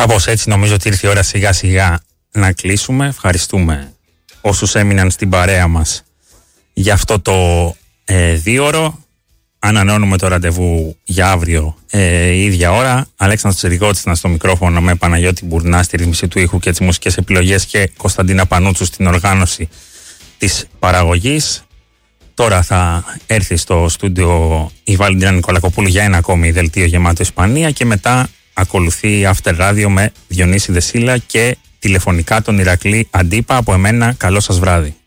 Κάπως έτσι νομίζω ότι ήρθε η ώρα σιγά σιγά να κλείσουμε. Ευχαριστούμε όσους έμειναν στην παρέα μας για αυτό το 2ωρο. Ανανεώνουμε το ραντεβού για αύριο η ίδια ώρα. Αλέξανδρος Τσιρικώτης ήταν στο μικρόφωνο, με Παναγιώτη Μπουρνά στη ρύθμιση του ήχου και τις μουσικές επιλογές και Κωνσταντίνα Πανούτσου στην οργάνωση της παραγωγής. Τώρα θα έρθει στο στούντιο η Βαλεντίνα Νικολακοπούλου για ένα ακόμη δελτίο γεμάτο Ισπανία και μετά ακολουθεί After Radio με Διονύση Δεσίλα και τηλεφωνικά τον Ηρακλή Αντίπα. Από εμένα καλό σας βράδυ.